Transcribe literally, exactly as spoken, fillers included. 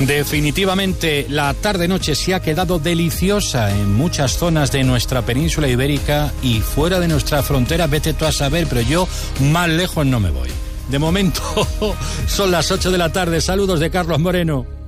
Definitivamente la tarde-noche se ha quedado deliciosa en muchas zonas de nuestra península ibérica y fuera de nuestra frontera, vete tú a saber, pero yo más lejos no me voy. De momento son las ocho de la tarde. Saludos de Carlos Moreno.